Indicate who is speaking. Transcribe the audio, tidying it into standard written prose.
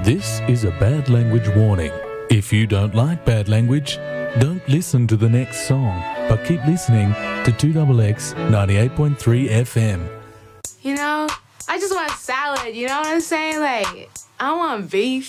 Speaker 1: This is a bad language warning. If you don't like bad language, don't listen to the next song, but keep listening to 2XX 98.3 FM.
Speaker 2: You know, I just want salad, you know what I'm saying? Like, I don't want beef.